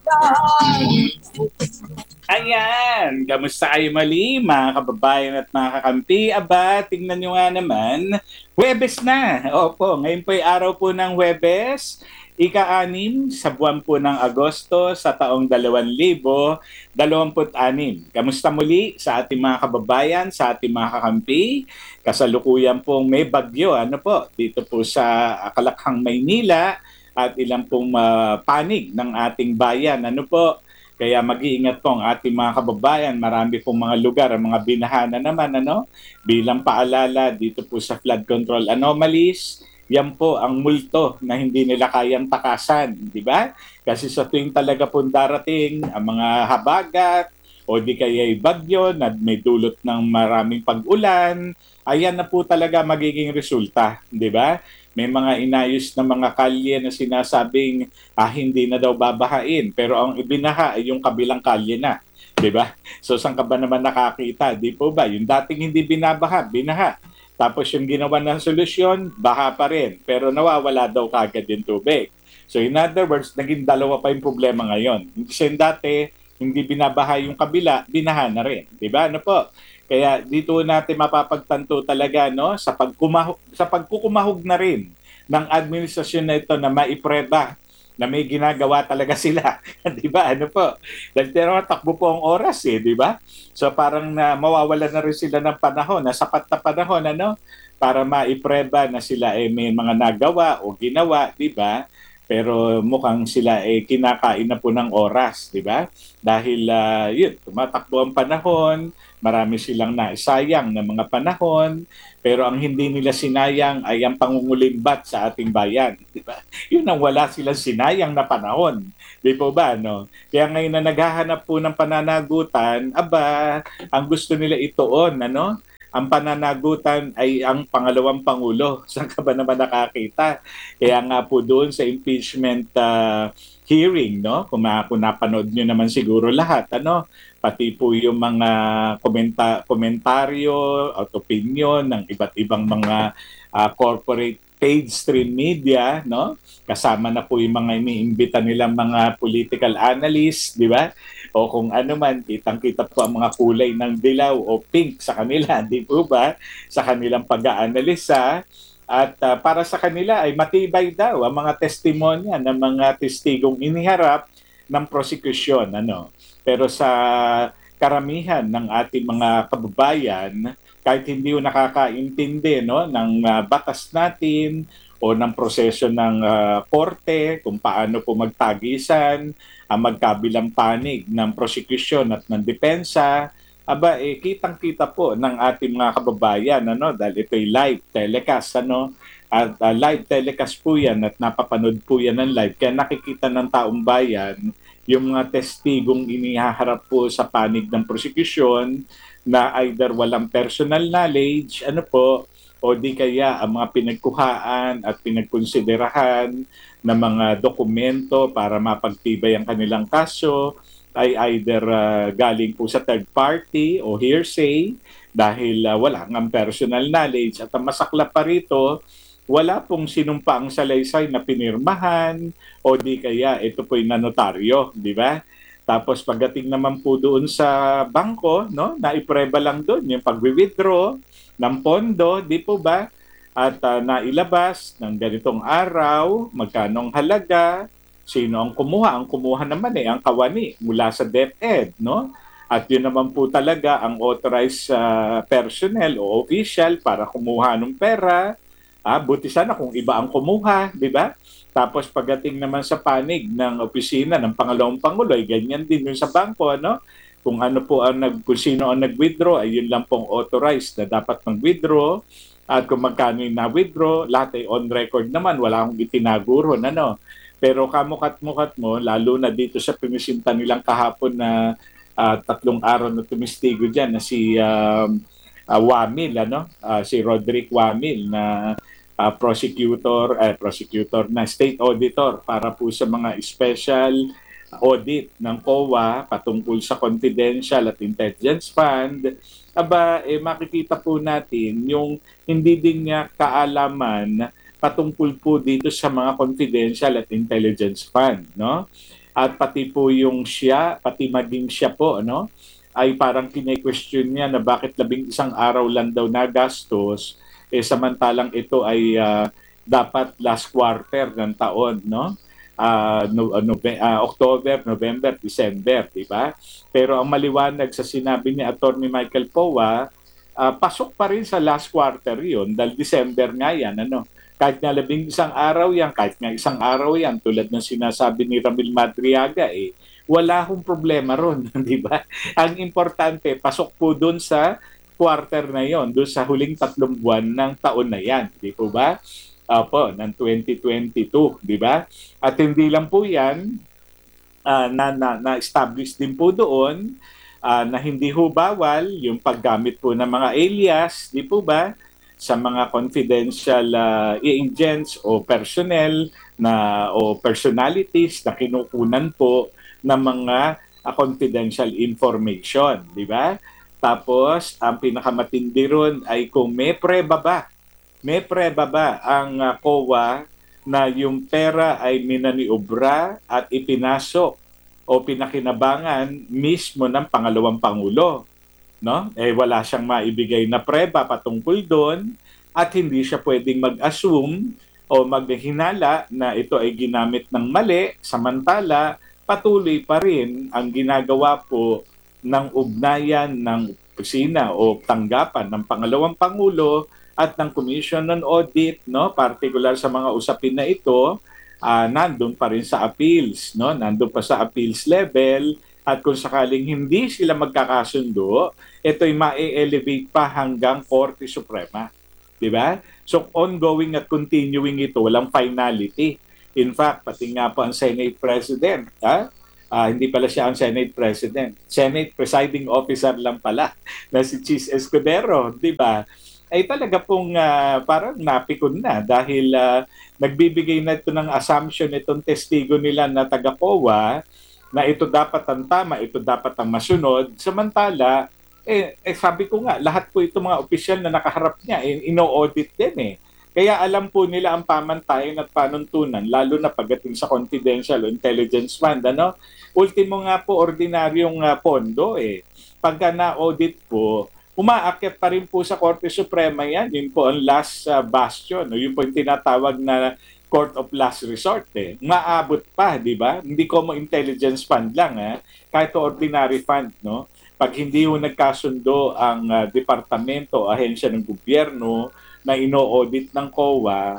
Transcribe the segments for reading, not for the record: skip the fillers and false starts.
Ayan, kamusta kayo mali mga kababayan at mga kakampi? Aba, tingnan nyo nga naman, Huwebes na. Opo, ngayon po ay araw po ng Huwebes, ika-6 sa buwan po ng Agosto sa taong 2026. Kamusta muli sa ating mga kababayan, sa ating mga kakampi? Kasalukuyan pong may bagyo, ano po, dito po sa Kalakhang, Maynila at ilang pong panig ng ating bayan. Ano po, kaya mag-iingat po ang ating mga kababayan. Marami pong mga lugar, ang mga binahana naman, ano? Bilang paalala dito po sa flood control anomalies, yan po ang multo na hindi nila kayang takasan, di ba? Kasi sa tuwing talaga po darating ang mga habagat o di kaya bagyo na may dulot ng maraming pag-ulan, ayan na po talaga magiging resulta, di ba? May mga inayos na mga kalye na sinasabing hindi na daw babahain. Pero ang ibinaha ay yung kabilang kalye na. Di ba? So saan ka ba naman nakakita? Di po ba? Yung dating hindi binabaha, binaha. Tapos yung ginawa ng solusyon, baha pa rin. Pero nawawala daw kagad yung tubig. So in other words, naging dalawa pa yung problema ngayon. Kasi dati, hindi binabaha yung kabila, binaha na rin. Di ba? Ano po? Kaya dito natin mapapagtanto talaga no sa pagkukumahog na rin ng administrasyon na ito na maipreba na may ginagawa talaga sila. Di ba? Ano po? Dahil pero takbo po ang oras eh, di ba? So parang mawawala na rin sila ng panahon, na sapat na panahon, ano? Para maipreba na sila may mga nagawa o ginawa, di ba? Pero mukhang sila kinakain na po ng oras, di ba? Dahil yun, tumatakbo ang panahon, marami silang naisayang na mga panahon, pero ang hindi nila sinayang ay ang pangungulimbat sa ating bayan, di ba? Yun ang wala silang sinayang na panahon. Di po ba, no? Kaya ngayon na naghahanap po ng pananagutan, aba, ang gusto nila ituon, ano? Ang pananagutan ay ang pangalawang pangulo. Saan ka ba naman nakakita? Kaya nga po doon sa impeachment hearing, no? Kung napanood nyo naman siguro lahat, ano? Pati po yung mga komentaryo at opinion ng iba't ibang mga corporate paid stream media, no? Kasama na po yung mga iniimbita nilang mga political analysts, di ba? O kung ano man, kitang-kita po ang mga kulay ng dilaw o pink sa kanila, di po ba? Sa kanilang pag-aanalisa. At para sa kanila ay matibay daw ang mga testimonya ng mga testigong iniharap ng prosekusyon. Ano? Pero sa karamihan ng ating mga kababayan, kahit hindi mo nakakaintindi no, ng batas natin o ng proseso ng korte, kung paano po magtagisan ang magkabilang panig ng prosecution at ng depensa, aba kitang-kita po ng ating mga kababayan ano dahil ito'y live telecast ano at live telecast po yan at napapanood po yan ng live kaya nakikita ng taong bayan yung mga testigong inihaharap po sa panig ng prosecution na either walang personal knowledge, ano po, o di kaya ang mga pinagkuhaan at pinagkonsiderahan na mga dokumento para mapagtibay ang kanilang kaso ay either galing po sa third party o hearsay dahil wala ng personal knowledge at ang masaklap pa rito, wala pong sinumpaang salaysay na pinirmahan o di kaya ito po'y nanotaryo, di ba? Tapos pagdating naman po doon sa bangko, no, naipreba lang doon yung pag-withdraw ng pondo, di po ba? At nailabas ng ganitong araw, magkanong halaga, sino ang kumuha? Ang kumuha naman ang kawani mula sa DepEd, no? At yun naman po talaga ang authorized personnel o official para kumuha ng pera. Buti sana kung iba ang kumuha, di ba? Tapos pagdating naman sa panig ng opisina ng pangalawang pangulo, ay ganyan din yung sa bangko, ano? Kung ano po ang kung sino ang nag-withdraw, ay yun lang pong authorized na dapat mag-withdraw. At kung magkano yung na-withdraw, lahat ay on record naman, wala akong itinaguro, ano? Pero kamukat-mukat mo, lalo na dito sa pinisinta nilang kahapon na 3 araw na tumistigo dyan na si Wamil, ano? Si Roderick Wamil na prosecutor na state auditor para po sa mga special audit ng COA patungkol sa confidential at intelligence fund, makikita po natin yung hindi din niya kaalaman patungkol po dito sa mga confidential at intelligence fund, no? at pati po yung siya, pati maging siya po, ano, ay parang kine-question niya na bakit 11 araw lang daw nagastos, samantalang ito ay dapat last quarter ng taon, no? October, November, December, di ba? Pero ang maliwanag sa sinabi ni Attorney Michael Powa, pasok pa rin sa last quarter yun dahil December nga yan, ano? Kahit nga 11 araw yan, kahit nga 1 araw yan, tulad ng sinasabi ni Ramil Madriaga, wala akong problema ron, di ba? Ang importante, pasok po dun sa quarter na yon, dun sa huling 3 buwan ng taon na yan, di po ba? Opo, ng 2022, di ba? At hindi lang po yan, na-establish din po doon na hindi ho bawal yung paggamit po ng mga alias, di po ba? Sa mga confidential agents o personnel o personalities na kinukunan po ng mga confidential information, di ba? Tapos, ang pinakamatindi ron ay kung may preba ba ang COA na yung pera ay minaniobra at ipinasok o pinakinabangan mismo ng pangalawang Pangulo, no? Wala siyang maibigay na preba patungkol doon at hindi siya pwedeng mag-assume o maghinala na ito ay ginamit ng mali, samantala patuloy pa rin ang ginagawa po ng ugnayan ng opisina o tanggapan ng pangalawang Pangulo at ng Commission on Audit, no? Particular sa mga usapin na ito, nandun pa rin sa appeals, no? Nandun pa sa appeals level. At kung sakaling hindi sila magkakasundo, ito'y ma-elevate pa hanggang Korte Suprema. Di ba? So, ongoing at continuing ito, walang finality. In fact, pati nga po ang Senate President, hindi pala siya ang Senate President. Senate Presiding Officer lang pala na si Chis Escudero, di ba? Ay talaga pong parang napikon na dahil nagbibigay na ito ng assumption itong testigo nila na taga-COA na ito dapat ang tama, ito dapat ang masunod. Samantala, sabi ko nga, lahat po itong mga opisyal na nakaharap niya, ino-audit din . Kaya alam po nila ang pamantayan at panuntunan, lalo na pagdating sa confidential o intelligence fund. Ano? Ultimo nga po, ordinaryong pondo. Pagka na-audit po, umaakyat pa rin po sa Korte Suprema yan. Yun po ang last bastion. Yun po yung tinatawag na court of last resort. Maabot pa, di ba? Hindi ko mo intelligence fund lang, kahit ordinary fund, no? Pag hindi ho nagkasundo ang departamento, ahensya ng gobyerno na ino-audit ng COA,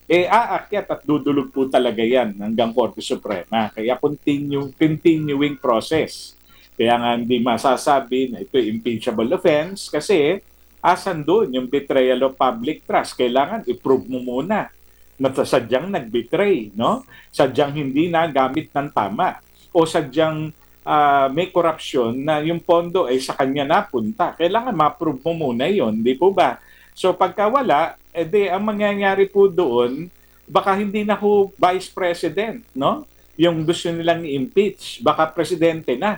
aakyat at dudulog po talaga yan hanggang Korte Suprema. Kaya continuing process. Kaya nga hindi masasabi na ito impeachable offense kasi asan doon yung betrayal of public trust? Kailangan i-prove mo muna na sadyang nag-betray, no? Sadyang hindi nagamit ng tama o sadyang may corruption na yung pondo ay sa kanya napunta. Kailangan ma-prove mo muna yon, di po ba? So pagka wala, ang mangyayari po doon, baka hindi na ho vice president, no? Yung gusto nilang i-impeach, baka presidente na.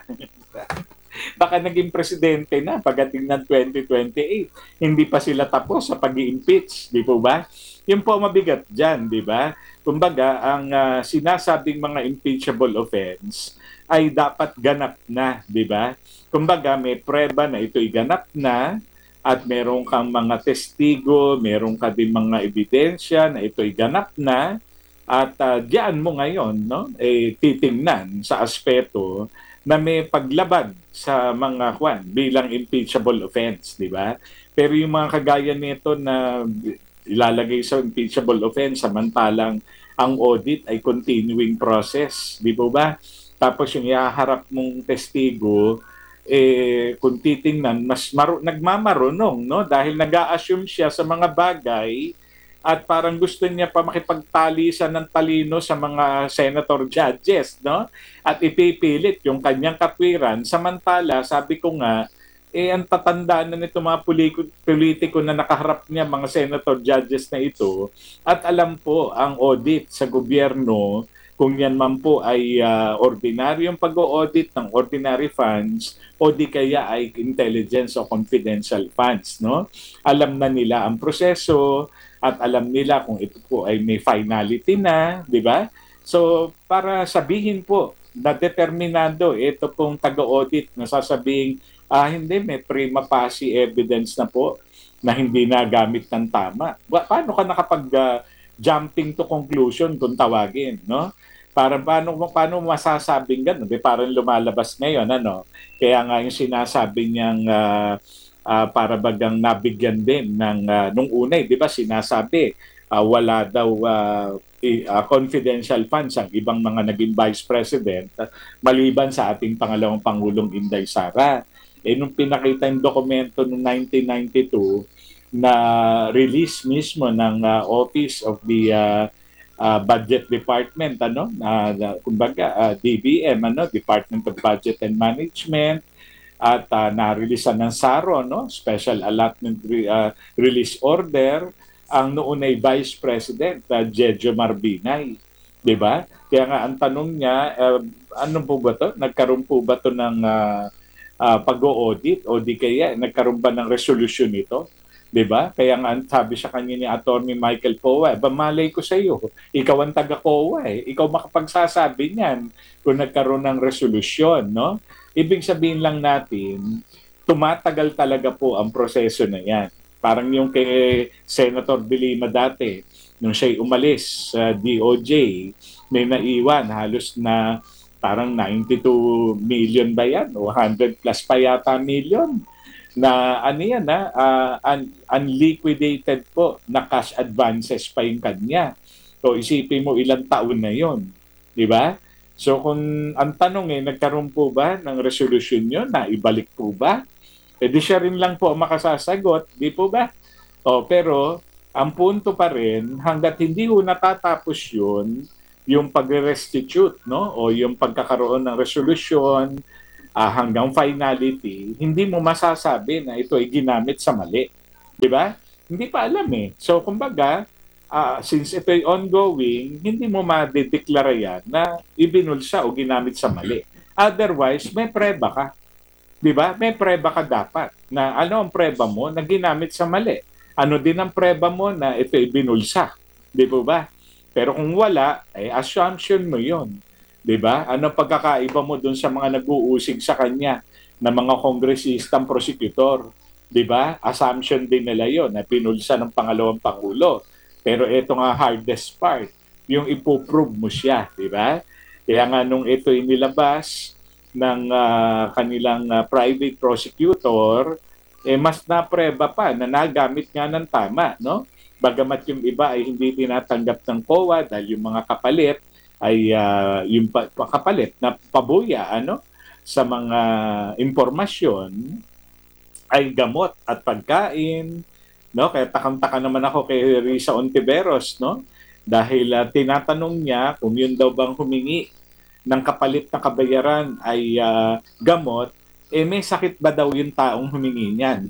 Baka naging presidente na pagdating ng 2028. Hindi pa sila tapos sa pag-i-impeach, di po ba? Yun po mabigat dyan, di ba? Kumbaga, ang sinasabing mga impeachable offense ay dapat ganap na, di ba? Kumbaga, may preba na ito'y ganap na at meron kang mga testigo, meron ka din mga ebidensya na ito'y ganap na at diyan mo ngayon, no, titingnan sa aspeto na may paglabag sa mga bilang impeachable offense, di ba? Pero yung mga kagaya nito na ilalagay sa impeachable offense samantalang ang audit ay continuing process, di ba? Tapos yung ihaharap mong testigo, kung titingnan, mas nagmamarunong, no? Dahil nag-a-assume siya sa mga bagay at parang gusto niya pa makipagtalisan ng talino sa mga senator judges, no? At ipipilit yung kanyang katwiran. Samantala, sabi ko nga, ang tatandaan na nito mga politiko na nakaharap niya, mga senator judges na ito, at alam po ang audit sa gobyerno, kung yan man po ay ordinaryong pag-audit ng ordinary funds o di kaya ay intelligence o confidential funds, no? Alam na nila ang proseso at alam nila kung ito po ay may finality na, di ba? So, para sabihin po na determinado ito pong taga-audit na sasabing, hindi, may prima facie evidence na po na hindi nagamit ng tama. Paano ka jumping to conclusion kung tawagin, no? Para paano masasabing ganun? Parang lumalabas ngayon, ano? Kaya nga yung sinasabi niyang para bagang nabigyan din ng nung una, di ba sinasabi wala daw confidential funds ang ibang mga naging vice president maliban sa ating pangalawang Pangulong Inday Sara. Nung pinakita yung dokumento noong 1992 na release mismo ng Office of the Budget Department, kumbaga DBM, Department of Budget and Management, at na-releasean ng SARO, Special Allotment Release Order, ang noon ay Vice President Jejo Marbinay, 'di ba? Kaya nga ang tanong niya, ano po ba 'to? Nagkaroon po ba 'to ng pag-audit o di kaya nagkaroon ba ng resolution nito? 'Di ba? Kaya nga sabi sa kanya ni Attorney Michael Powa, malay ko sa iyo, ikaw ang taga-COA ikaw makapagsasabi niyan kung nagkaroon ng resolution, no? Ibig sabihin lang natin, tumatagal talaga po ang proseso na 'yan. Parang yung kay Senator De Lima dati, nung siya'y umalis sa DOJ, may naiwan halos na parang 92 million ba yan? O 100 plus pa yata million na yan unliquidated po na cash advances pa yung kanya. So isipin mo ilang taon na yon, di ba? So kung ang tanong nagkaroon po ba ng resolution yun na ibalik po ba? Di siya rin lang po makasasagot, di po ba? Pero ang punto pa rin, hanggat hindi ho natatapos yun, yung pag-restitute, no? O yung pagkakaroon ng resolution hanggang finality, hindi mo masasabi na ito ay ginamit sa mali. Di ba? Hindi pa alam So, kumbaga, since ito ay ongoing, hindi mo madedeklara yan na ibinulsa o ginamit sa mali. Otherwise, may preba ka. Di ba? May preba ka dapat. Na ano ang preba mo na ginamit sa mali? Ano din ang preba mo na ito ay binulsa? Di ba? Pero kung wala, assumption mo yon. Di ba? Ano pagkakaiba mo dun sa mga nag-uusig sa kanya na mga kongresistang prosecutor? Di ba? Assumption din nila yon na binulsa ng pangalawang Pangulo. Pero ito nga hardest part, yung ipoprove mo siya. Di ba? Kaya nga nung ito inilabas ng kanilang private prosecutor, mas napreba pa na nagamit nga ng tama, no? Bagamat yung iba ay hindi tinatanggap ng COA dahil yung mga kapalit ay yung kapalit na pabuya sa mga impormasyon ay gamot at pagkain, no? Kaya takang-taka naman ako kay Risa Ontiveros, no? Dahil tinatanong niya kung yun daw bang humingi ng kapalit na kabayaran ay gamot, may sakit ba daw yung taong humingi niyan?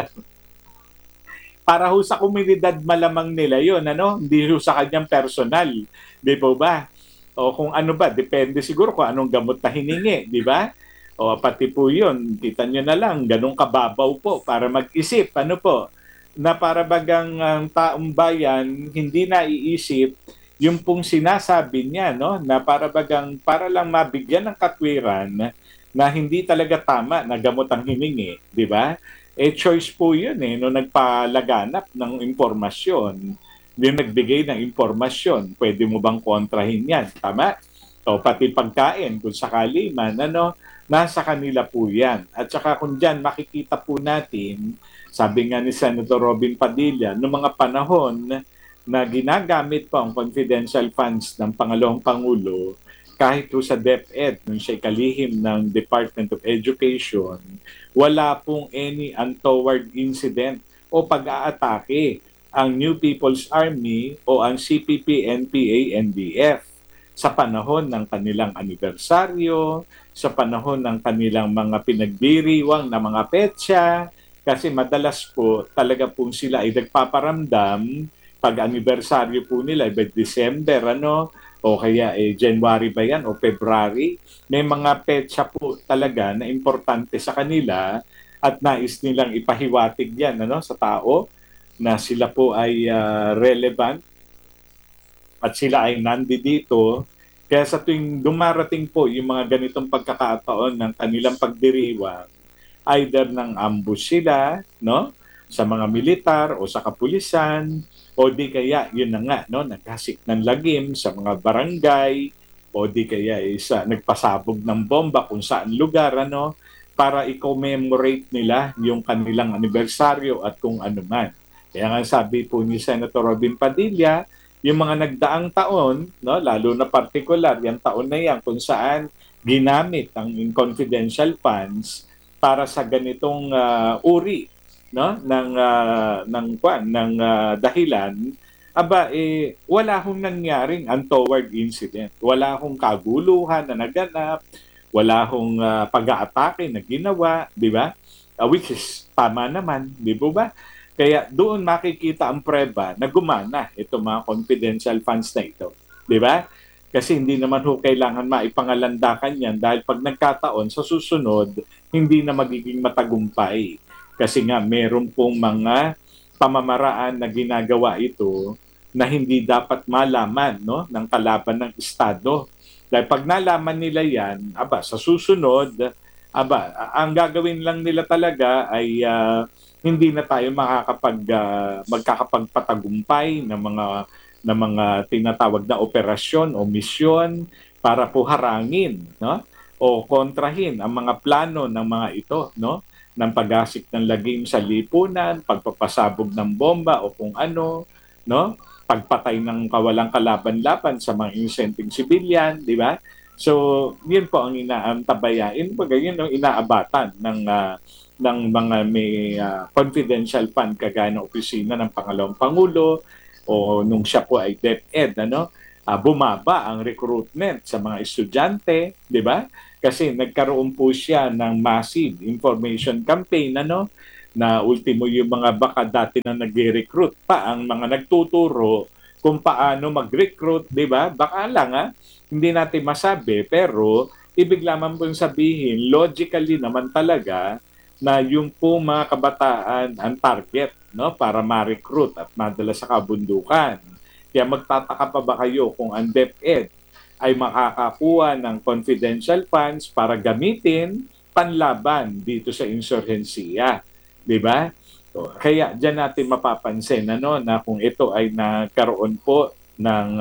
Para ho sa komunidad malamang nila yun, Hindi ho sa kanyang personal. Di po ba? O kung ano ba, depende siguro kung anong gamot na hiningi, di ba? O pati po yun, kita nyo na lang, ganun kababaw po para mag-isip, na para bagang taong bayan, hindi naiisip yung pong sinasabi niya, na para lang mabigyan ng katwiran na hindi talaga tama na gamot ang hiningi, di ba? Choice po yun no nagpalaganap ng impormasyon, yung nagbigay ng impormasyon, pwede mo bang kontrahin yan, tama? O pati pagkain, kung sakali man, nasa kanila po yan. At saka kung dyan, makikita po natin, sabi nga ni Senator Robin Padilla, noong mga panahon na ginagamit pa ang confidential funds ng pangalawang Pangulo, kahit sa DepEd, nung siya'y kalihim ng Department of Education, wala pong any untoward incident o pag-aatake ang New People's Army o ang CPP, NPA, NDF sa panahon ng kanilang anibersaryo, sa panahon ng kanilang mga pinagdiriwang na mga petsa, kasi madalas po talaga po sila ay nagpaparamdam pag anibersaryo po nila, December, o kaya January ba yan o February, may mga petsa po talaga na importante sa kanila at nais nilang ipahiwatig yan sa tao na sila po ay relevant at sila ay nandito Kaya sa tuwing dumarating po yung mga ganitong pagkakataon ng kanilang pagdiriwang, either ng ambush sila, no? Sa mga militar o sa kapulisan, o di kaya, yun na nga, no? Naghasik ng lagim sa mga barangay, o di kaya isa nagpasabog ng bomba kung saan lugar, ano? Para i-commemorate nila yung kanilang anibersaryo at kung ano man. Kaya nga sabi po ni Senator Robin Padilla, yung mga nagdaang taon, no, lalo na particular, yung taon na yan kung saan ginamit ang confidential funds para sa ganitong uri, no, ng dahilan, wala hong nangyaring untoward incident. Wala hong kaguluhan na naganap, wala hong pag-aatake na ginawa, di ba? Which is tama naman, di ba? Kaya doon makikita ang preba na gumana itong mga confidential funds na ito. Di ba? Kasi hindi naman ho kailangan maipangalandakan yan dahil pag nagkataon sa susunod, hindi na magiging matagumpay. Kasi nga meron pong mga pamamaraan na ginagawa ito na hindi dapat malaman, no, ng kalaban ng Estado. Dahil pag nalaman nila yan, sa susunod, ang gagawin lang nila talaga ay hindi na tayo magkakapagpatagumpay ng mga tinatawag na operasyon o misyon para po harangin, no, o kontrahin ang mga plano ng mga ito, no, ng paggasik ng lagim sa lipunan, pagpapasabog ng bomba o kung ano, no, pagpatay ng kawalang kalaban-laban sa mga inosenteng sibilyan, di ba? So, yun po ang inaantabayain, yun ang inaabatan ng mga may confidential fund kagaya ng opisina ng Pangalawang Pangulo o nung siya po ay DepEd, bumaba ang recruitment sa mga estudyante, di ba? Kasi nagkaroon po siya ng massive information campaign, na ultimo yung mga baka dati na nag-recruit pa ang mga nagtuturo kung paano mag-recruit, di ba? Baka lang, hindi natin masabi, pero ibig lamang pong sabihin, logically naman talaga, na yung po mga kabataan ang target, no, para ma-recruit at madala sa kabundukan. Kaya magtataka pa ba kayo kung ang DepEd ay makakakuha ng confidential funds para gamitin panlaban dito sa insurhensiya, di ba? So, kaya diyan natin mapapansin na kung ito ay nagkaroon po ng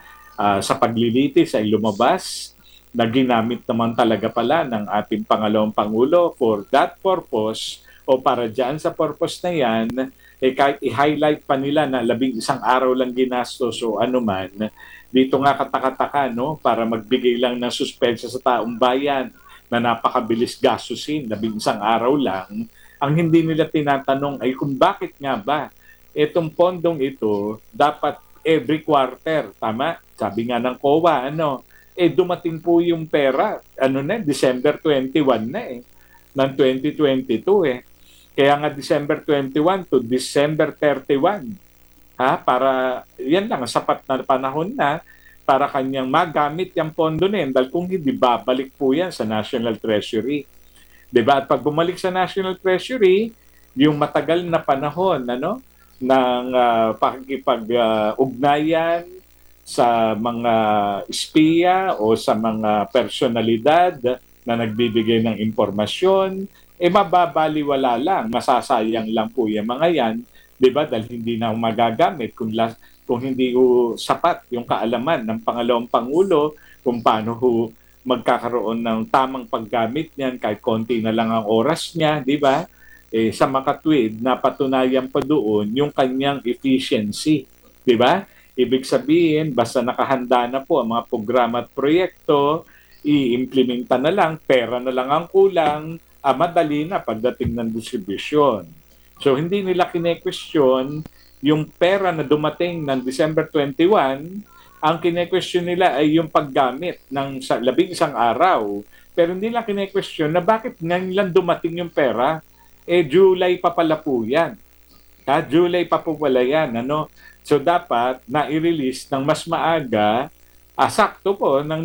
sa paglilitis ay lumabas na ginamit naman talaga pala ng ating Pangalawang Pangulo for that purpose o para dyan sa purpose na yan, kahit i-highlight pa nila na 11 araw lang ginastos o ano man, dito nga katakataka, no, para magbigay lang ng suspensa sa taong bayan na napakabilis gastusin, 11 araw lang, ang hindi nila tinatanong ay kung bakit nga ba itong pondong ito dapat every quarter, tama? Sabi nga ng COA, dumating po yung pera, December 21 na ng 2022 Kaya nga December 21 to December 31, para, yan lang, sapat na panahon na para kanyang magamit yung pondo na yan, dahil kung hindi, babalik po yan sa National Treasury. Diba? At pag bumalik sa National Treasury, yung matagal na panahon, ng pakikipag-ugnayan, sa mga espiya o sa mga personalidad na nagbibigay ng impormasyon, mababaliwala lang, masasayang lang po yung mga yan, di ba? Dahil hindi na magagamit kung hindi sapat yung kaalaman ng Pangalawang Pangulo kung paano magkakaroon ng tamang paggamit niyan kahit konti na lang ang oras niya, di ba? Sa makatwid, napatunayan pa doon yung kanyang efficiency, di ba? Ibig sabihin, basta nakahanda na po ang mga programa at proyekto, i-implementa na lang, pera na lang ang kulang, madali na pagdating ng distribusyon. So hindi nila kine-question yung pera na dumating ng December 21, ang kine-question nila ay yung paggamit ng 11 araw. Pero hindi nila kine-question na bakit ngayon lang dumating yung pera, July pa pala po yan. July pa po pala yan, So dapat na i-release ng mas maaga, sakto po ng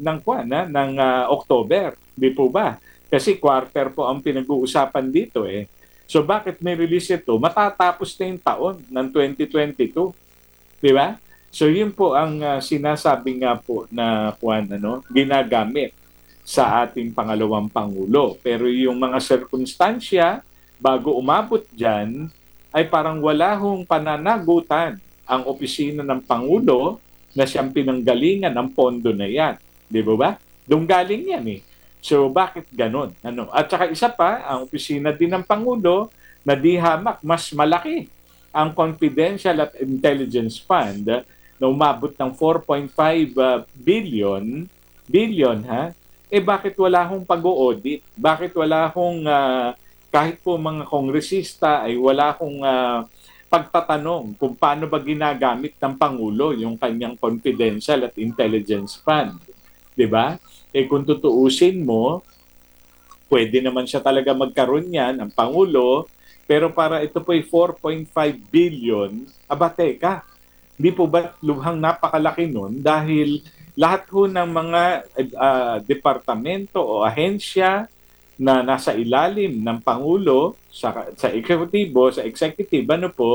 October, di po ba? Kasi quarter po ang pinag-uusapan dito So bakit may release ito? Matatapos na yung taon ng 2022, di ba? So yun po ang sinasabi nga po na Juan, ginagamit sa ating pangalawang pangulo. Pero yung mga sirkunstansya bago umabot diyan ay parang wala hong pananagutan ang opisina ng pangulo na siyang pinanggalingan ng pondo na yan. Di ba ba? Doon galing yan eh. So bakit ganon? At saka isa pa, ang opisina din ng pangulo na di hamak mas malaki ang confidential at intelligence fund na umabot ng 4.5 billion ha, bakit wala hong pag-audit? Bakit wala hong kahit po mga kongresista ay wala hong pagtatanong kung paano ba ginagamit ng Pangulo yung kanyang confidential at intelligence fund? 'Di ba? Kung tutuusin mo, pwede naman siya talaga magkaroon yan, ang Pangulo, pero para ito po ay 4.5 billion, teka, hindi po ba lubhang napakalaki nun dahil lahat ho ng mga departamento o ahensya na nasa ilalim ng Pangulo sa executive,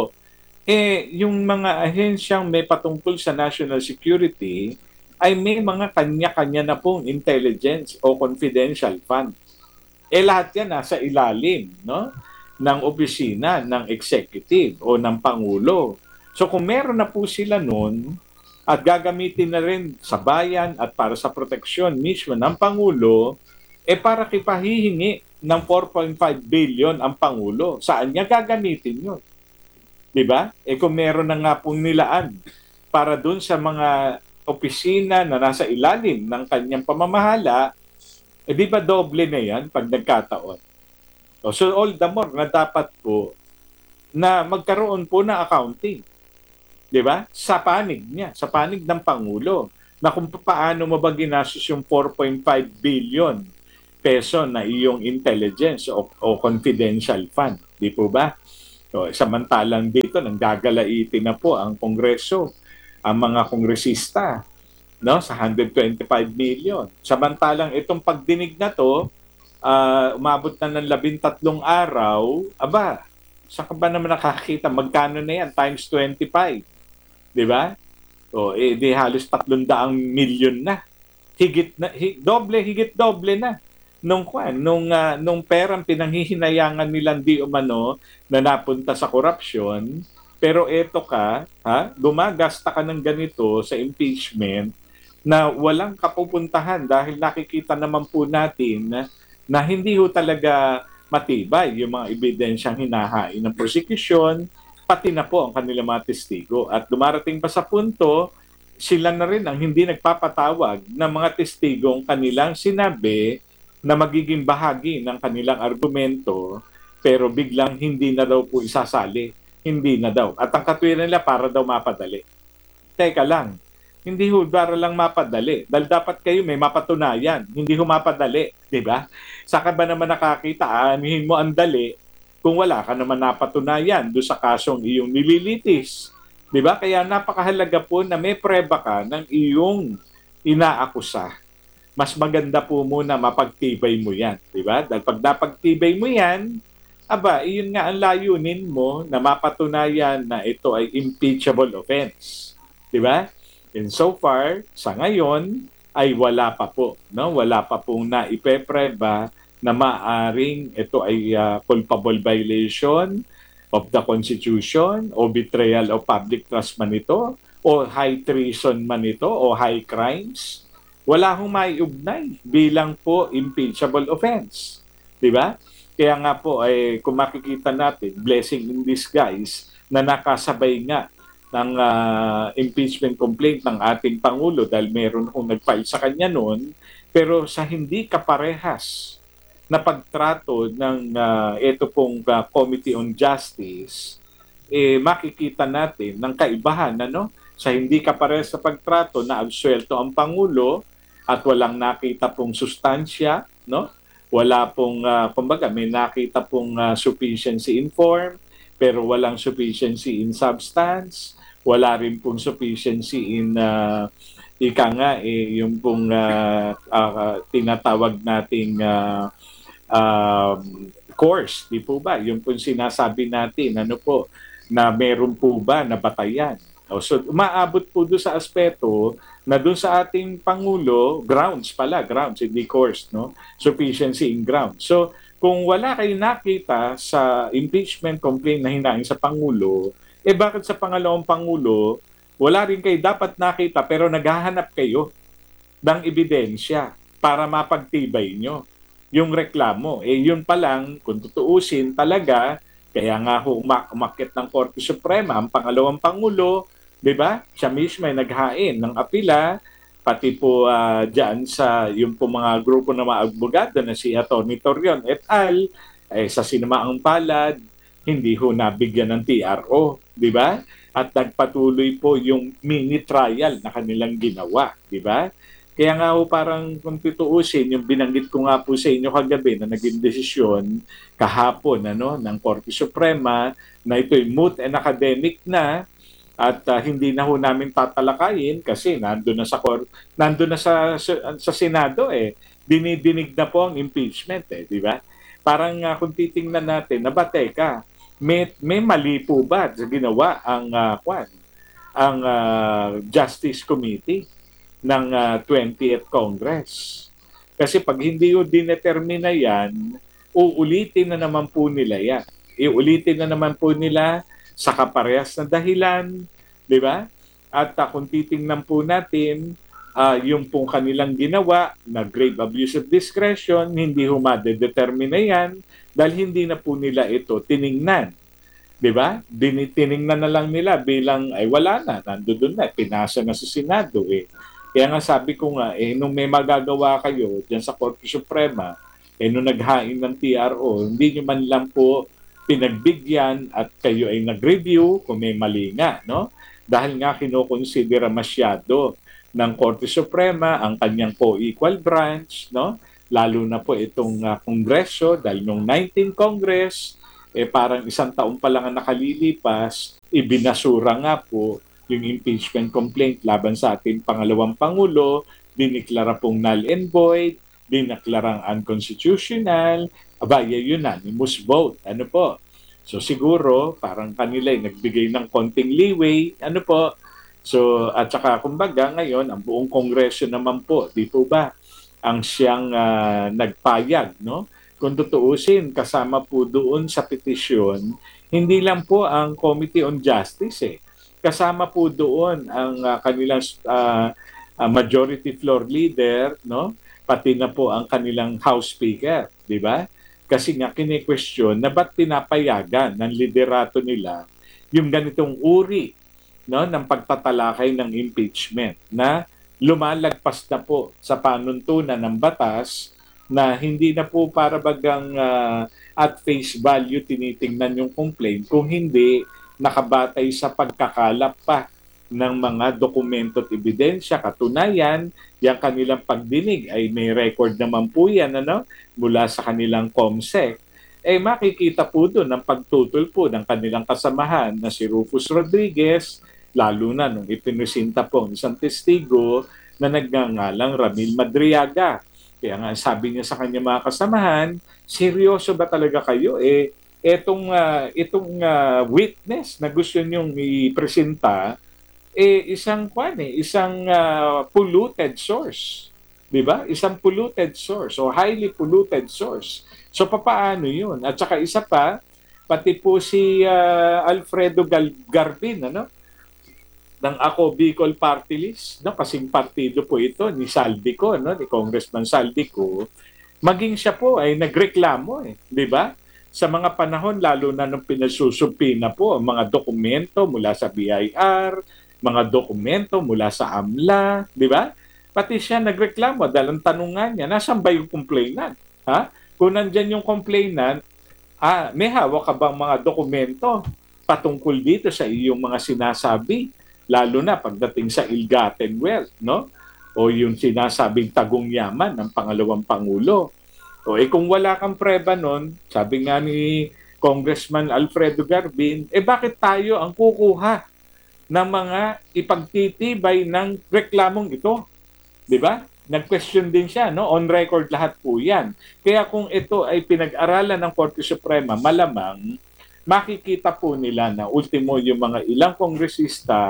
yung mga ahensyang may patungkol sa national security ay may mga kanya-kanya na pong intelligence o confidential fund. Lahat yan nasa ilalim ng opisina ng executive o ng Pangulo. So kung meron na po sila noon at gagamitin na rin sa bayan at para sa proteksyon mismo ng Pangulo, para kipahihingi ng 4.5 billion ang Pangulo. Saan niya gagamitin yun? Diba? Kung meron na nga pong nilaan para dun sa mga opisina na nasa ilalim ng kanyang pamamahala, di ba doble na yan pag nagkataon? So all the more na dapat po na magkaroon po ng accounting. Di ba? Sa panig niya, sa panig ng Pangulo, na kung paano mo ba ginastos yung 4.5 billion peso na iyong intelligence o confidential fund. Di po ba? So, samantalang dito, nanggagalaiti na po ang Kongreso, ang mga kongresista, sa 125 million. Samantalang itong pagdinig na to, umabot na ng 13 araw, saan ka ba naman nakakita? Magkano na yan? Times 25. Di ba? Di halos 300 million na. Higit doble na. Nung perang pinanghihinayangan nilang di umano na napunta sa korupsyon, pero eto ka, gumagasta ka ng ganito sa impeachment na walang kapupuntahan dahil nakikita naman po natin na hindi ho talaga matibay yung mga ebidensyang hinahain ng prosecution, pati na po ang kanilang mga testigo. At dumarating pa sa punto, sila na rin ang hindi nagpapatawag ng mga testigong kanilang sinabi na magiging bahagi ng kanilang argumento, pero biglang hindi na daw po isasali. Hindi na daw. At ang katwiran nila para daw mapadali. Teka lang, hindi ho para lang mapadali. Dahil dapat kayo may mapatunayan. Hindi ho mapadali. Diba? Saka ba naman nakakita, aanihin mo ang dali kung wala ka naman napatunayan doon sa kasong iyong nililitis. Diba? Kaya napakahalaga po na may preba ka ng iyong inaakusa. Mas maganda po muna mapagtibay mo yan. Diba? Dahil pag napagtibay mo yan, iyon nga ang layunin mo na mapatunayan na ito ay impeachable offense. Diba? And so far, sa ngayon, ay wala pa po. Wala pa pong naipepreba na maaring ito ay culpable violation of the Constitution o betrayal of public trust man ito o high treason man ito o high crimes. Wala hong maiugnay bilang po impeachable offense. Diba? Kaya nga po, kung makikita natin, blessing in disguise na nakasabay nga ng impeachment complaint ng ating Pangulo dahil meron kong nag-file sa kanya noon, pero sa hindi kaparehas na pagtrato ng ito pong Committee on Justice, makikita natin ng kaibahan sa hindi kaparehas sa pagtrato na absuelto ang Pangulo at walang nakita pong sustansya, wala pong, kumbaga, may nakita pong sufficiency in form, pero walang sufficiency in substance, wala rin pong sufficiency in, yung pong tinatawag nating course, di po ba? Yung pong sinasabi natin, na meron po ba na batayan? So umaabot po doon sa aspeto na doon sa ating Pangulo, grounds, hindi course, no? Sufficiency in grounds. So kung wala kayo nakita sa impeachment complaint na hinaing sa Pangulo, bakit sa pangalawang Pangulo, wala rin kayo dapat nakita pero naghahanap kayo ng ebidensya para mapagtibay nyo yung reklamo. Yun pa lang, kung tutuusin talaga, kaya nga ho umakyat ng Korte Suprema ang pangalawang Pangulo, di ba? Siya mismo ay naghain ng apila, pati po dyan sa yung po mga grupo ng mga abogado na si Atty. Torion et al. Sa sinamaang palad, hindi ho nabigyan ng TRO, di ba? At nagpatuloy po yung mini trial na kanilang ginawa, di ba? Kaya nga ho parang kung tutuusin, yung binanggit ko nga po sa inyo kagabi na naging desisyon kahapon ng Korte Suprema na ito'y moot and academic na at hindi na ho namin tatalakayin kasi nandun na sa Senado dinidinig na po ang impeachment di ba? Parang kung titingnan natin, teka, may mali po ba sa ginawa ang Justice Committee ng 20th Congress. Kasi pag hindi yung dinetermina yan, uulitin na naman po nila yan. Iulitin na naman po nila sa kaparehas na dahilan, di ba? At kung titingnan po natin, yung pong kanilang ginawa na grave abuse of discretion, hindi humadedetermina yan dahil hindi na po nila ito tiningnan. Di ba? Tiningnan na lang nila bilang, wala na, nandoon na, pinasa na sa Senado Kaya nga sabi ko nga, nung may magagawa kayo dyan sa Korte Suprema, nung naghain ng TRO, hindi nyo man lang po pinagbigyan at kayo ay nag-review kung may mali nga, no? Dahil nga kinokonsidera masyado ng Korte Suprema ang kanyang co-equal branch, no? Lalo na po itong Kongreso, dahil nung 19th Congress, parang isang taon pa lang ang nakalilipas, ibinasura nga po yung impeachment complaint laban sa ating pangalawang Pangulo, diniklara pong null and void, dineklarang unconstitutional, unanimous vote. Ano po? So siguro, parang kanila nagbigay ng konting leeway. Ano po? So, at saka kumbaga ngayon, ang buong Kongreso naman po, di po ba, ang siyang nagpayag, no? Kung tutuusin, kasama po doon sa petisyon, hindi lang po ang Committee on Justice kasama po doon ang kanilang majority floor leader, no? Pati na po ang kanilang House Speaker, di ba? Kasi nga kine-question na ba't pinapayagan ng liderato nila yung ganitong uri, no, ng pagtatalakay ng impeachment na lumalagpas na po sa panuntunan ng batas na hindi na po para bagang at face value tinitingnan yung complaint kung hindi nakabatay sa pagkakalap pa ng mga dokumento at ebidensya. Katunayan, yung kanilang pagdinig ay may record naman po yan mula sa kanilang COMSEC. Makikita po doon ang pagtutol po ng kanilang kasamahan na si Rufus Rodriguez, lalo na nung ipinusinta po ang isang testigo na nagngangalang Ramil Madriaga. Kaya nga sabi niya sa kanya mga kasamahan, seryoso ba talaga kayo? Itong witness na gusto niyong i-presenta isang polluted source, 'di ba? Isang polluted source o highly polluted source. So papaano 'yun? At saka isa pa, pati po si Alfredo Garbin ng Ako Bicol Party List, kasing partido po ito ni Saldico, ni Congressman Saldico, maging siya po ay nagreklamo 'di ba? Sa mga panahon, lalo na nung pinasusumpina po ang mga dokumento mula sa BIR, mga dokumento mula sa AMLA, di ba? Pati siya nagreklamo dahil ang tanungan niya, nasaan ba yung complainant? Ha? Kung nandyan yung complainant, may hawak ka bang mga dokumento patungkol dito sa iyong mga sinasabi? Lalo na pagdating sa ill-gotten wealth, no? O yung sinasabing tagong yaman ng pangalawang Pangulo. Kung wala kang preba nun, sabi nga ni Congressman Alfredo Garbin, bakit tayo ang kukuha ng mga ipagtitibay ng reklamong ito? Di ba? Nag-question din siya, On record lahat po yan. Kaya kung ito ay pinag-aralan ng Korte Suprema, malamang makikita po nila na ultimo yung mga ilang kongresista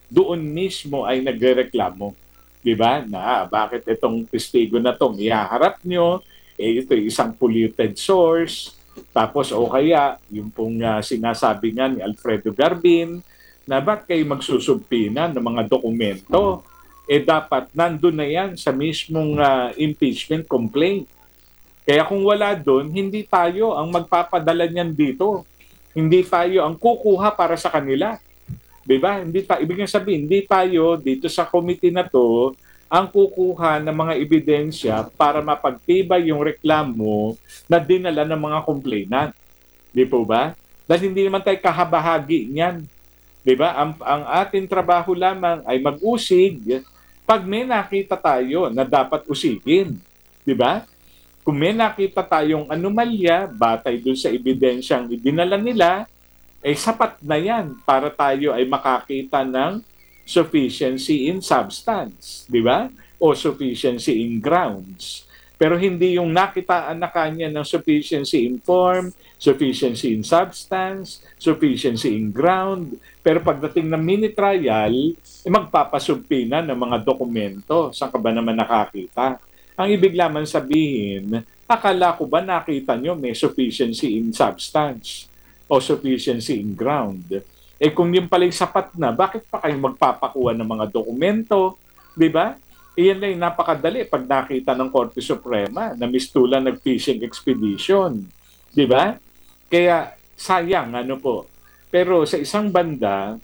doon mismo ay nagrereklamo. Di ba? Na bakit itong testigo na itong ihaharap nyo, ito isang polluted source, tapos o kaya yung pong sinasabi nga ni Alfredo Garbin, na ba't kayo magsusubpina ng mga dokumento? Dapat nandun na yan sa mismong impeachment complaint. Kaya kung wala doon, hindi tayo ang magpapadala niyan dito. Hindi tayo ang kukuha para sa kanila. Diba? Ibig sabihin, hindi tayo dito sa committee na to ang kukuha ng mga ebidensya para mapagtibay yung reklamo na dinala ng mga complainant. Di po ba? Dahil hindi naman tayo kahabahagi niyan. Di ba? Ang ating trabaho lamang ay mag-usig pag may nakita tayo na dapat usigin. Di ba? Kung may nakita tayong anomalya, batay doon sa ebidensyang idinala nila, sapat na yan para tayo ay makakita ng sufficiency in substance, di ba? O sufficiency in grounds. Pero hindi yung nakitaan na kanya ng sufficiency in form, sufficiency in substance, sufficiency in ground. Pero pagdating ng mini-trial, magpapasubpina ng mga dokumento. Saan ka ba naman nakakita? Ang ibig lamang sabihin, akala ko ba nakita nyo may sufficiency in substance o sufficiency in ground? Kung yung pala'y sapat na, bakit pa kayo magpapakuha ng mga dokumento? Di ba? Iyan lang napakadali pag nakita ng Korte Suprema na mistulan nag-fishing expedition. Di ba? Kaya sayang, ano po. Pero sa isang banda,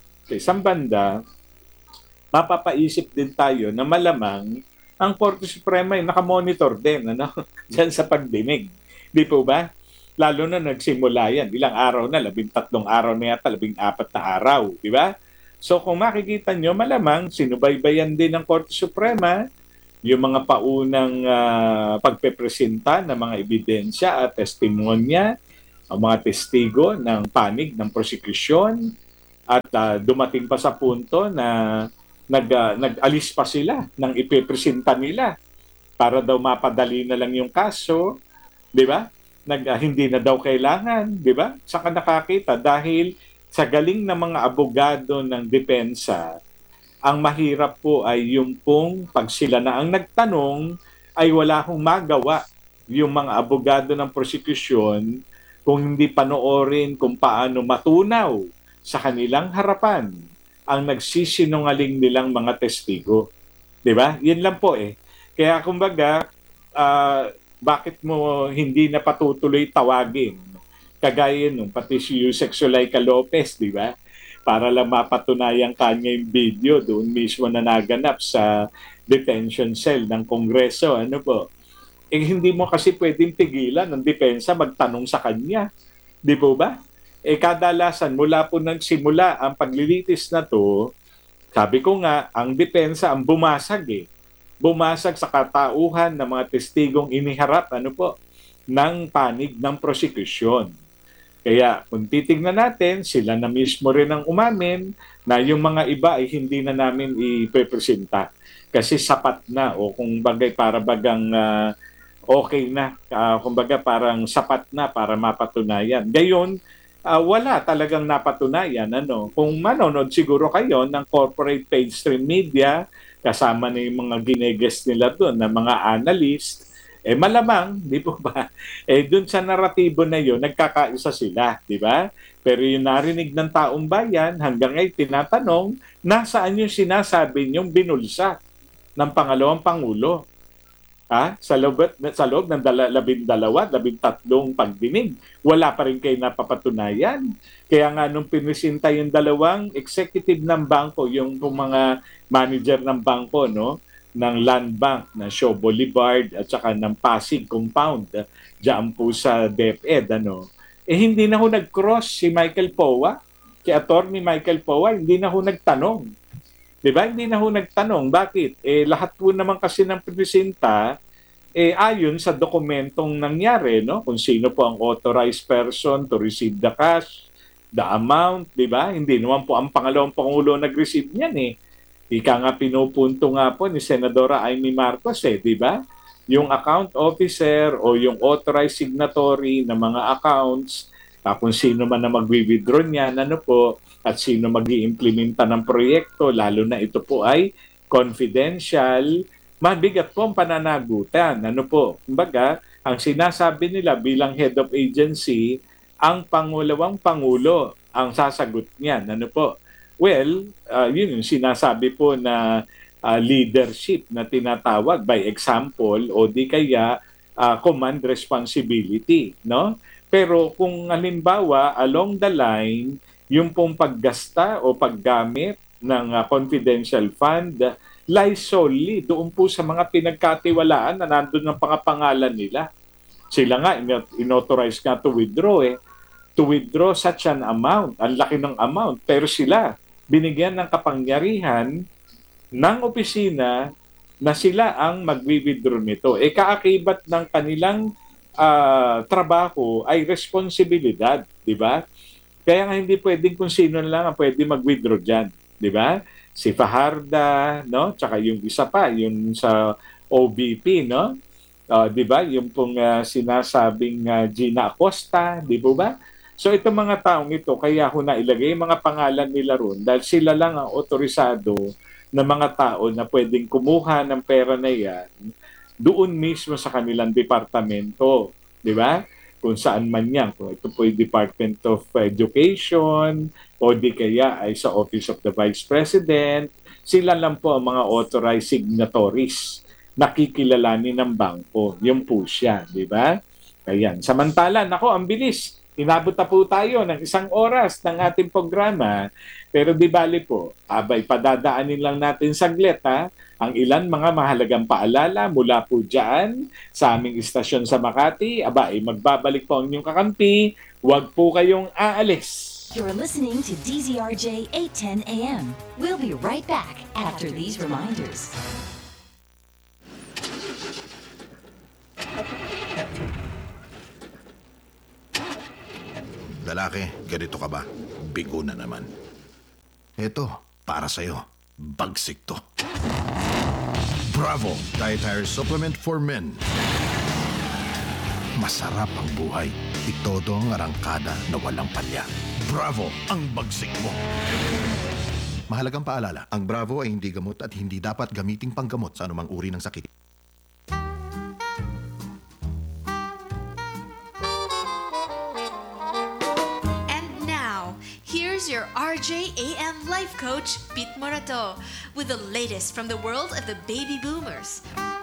mapapaisip din tayo na malamang ang Korte Suprema ay nakamonitor din dyan sa pagdinig. Di po ba? Lalo na nagsimula yan. Ilang araw na, 13 araw na yata, 14 na araw. Di ba? So kung makikita nyo, malamang sinubaybayan din ng Korte Suprema yung mga paunang pagpepresenta ng mga ebidensya at testimonya, ang mga testigo ng panig ng prosekusyon at dumating pa sa punto na nag-alis pa sila ng ipepresenta nila para daw mapadali na lang yung kaso, di ba? Hindi na daw kailangan, di ba? Saka nakakita dahil sa galing ng mga abogado ng depensa, ang mahirap po ay yung pong pag sila na ang nagtanong ay wala hong magawa yung mga abogado ng prosekusyon kung hindi panoorin kung paano matunaw sa kanilang harapan ang nagsisinungaling nilang mga testigo. Di ba? Yan lang po eh. Kaya kumbaga, bakit mo hindi na patutuloy tawagin? Kagaya nung pati si Yusek Zuleika Lopez, di ba? Para lang mapatunayan kanya yung video doon mismo na naganap sa detention cell ng Kongreso. Ano po? Hindi mo kasi pwedeng pigilan ng depensa magtanong sa kanya. Di po ba? Kadalasan mula po nang simula ang paglilitis na to, sabi ko nga, ang depensa ang bumasag bumasag sa katauhan ng mga testigong iniharap ng panig ng prosekusyon. Kaya kung titignan natin, sila na mismo rin ang umamin na yung mga iba ay hindi na namin ipepresenta kasi sapat na o kung bagay para bagang okay na, kumbaga parang sapat na para mapatunayan. Gayon, wala talagang napatunayan. Kung manonood siguro kayo ng corporate page stream media, kasama na yung mga gineguest nila doon na mga analyst, malamang, di po ba? Doon sa naratibo na yun, nagkakaisa sila, di ba? Pero yung narinig ng taong bayan, hanggang ngayon tinatanong, nasaan yung sinasabi niyong binulsa ng pangalawang Pangulo? Sa loob ng 13 pagdinig, wala pa rin kayo napapatunayan. Kaya nga nung pinisinta yung dalawang executive ng bangko, yung mga manager ng bangko, ng Land Bank, na Shaw Boulevard at saka ng Pasig Compound, diyan po sa DepEd, hindi na ho nag-cross si Michael Powa, si Attorney Michael Powa, hindi na ho nagtanong. Diba? Hindi na ho nagtanong. Bakit? Lahat po naman kasi ng presenta, ayon sa dokumentong nangyari, kung sino po ang authorized person to receive the cash, the amount, diba? Hindi naman po ang pangalawang Pangulo nag-receive niyan Ika nga pinupunto nga po ni Senadora Amy Marcos diba? Yung account officer o yung authorized signatory ng mga accounts, kung sino man na mag-withdraw niyan, at sino mag-iimplementa ng proyekto, lalo na ito po ay confidential, mabigat po ang pananagutan. Ano po? Kumbaga, ang sinasabi nila bilang head of agency, ang pangulawang pangulo ang sasagot niyan. Ano po? Well, yun yung sinasabi po na leadership na tinatawag by example o di kaya command responsibility, no? Pero kung halimbawa along the line yung pong paggasta o paggamit ng confidential fund lies solely doon po sa mga pinagkatiwalaan na nandun ng pangapangalan nila. Sila nga inauthorize nga to withdraw such an amount, ang laki ng amount, pero sila binigyan ng kapangyarihan ng opisina na sila ang magwi-withdraw nito. Kaakibat ng kanilang trabaho ay responsibilidad, di ba? Kaya nga hindi pwedeng kung sino lang ang pwede mag-withdraw dyan, di ba? Si Fajarda, no? Tsaka yung isa pa, yung sa OBP, no? Di ba? Yung pong sinasabing Gina Acosta, di ba? So itong mga taong ito, kaya ho na ilagay yung mga pangalan nila ron dahil sila lang ang otorisado na mga tao na pwedeng kumuha ng pera na yan doon mismo sa kanilang departamento, di ba? Kung saan man yan, kung ito po yung Department of Education o di kaya ay sa Office of the Vice President, sila lang po ang mga authorized signatories na kikilalanin ng bangko. Yung po siya, di ba? Ayan. Samantala, nako, ang bilis. Inabot na po tayo ng 1 oras ng ating programa. Pero di bali po, abay, padadaanin lang natin saglit ha, ang ilan mga mahalagang paalala mula po dyan sa aming istasyon sa Makati. Abay, magbabalik po ang inyong kakampi. Huwag po kayong aalis. You're listening to DZRJ 810 AM. We'll be right back after these reminders. Lalaki, ganito ka ba? Bigo na naman. Eto, para sa'yo. Bagsik to. Bravo! Dietary Supplement for Men. Masarap ang buhay. Itodo ang arangkada na walang palya. Bravo! Ang bagsik mo. Mahalagang paalala, ang Bravo ay hindi gamot at hindi dapat gamiting panggamot sa anumang uri ng sakit. Your RJAM Life Coach, Pete Morato, with the latest from the world of the baby boomers.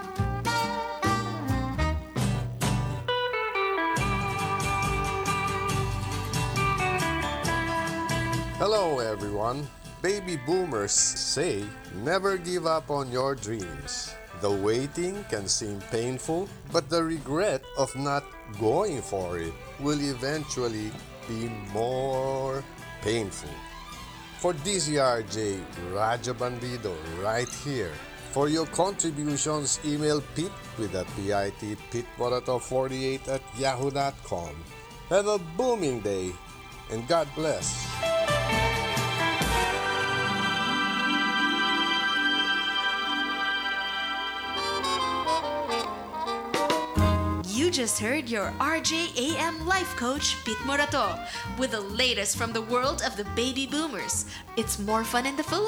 Hello everyone. Baby boomers say never give up on your dreams. The waiting can seem painful, but the regret of not going for it will eventually be more painful. For DZRJ, Raja Bandido, right here. For your contributions, email Pete with a PIT, PeteMorato48@yahoo.com. Have a booming day, and God bless. You just heard your RJAM Life Coach, Pete Morato, with the latest from the world of the baby boomers. It's more fun in the Philippines.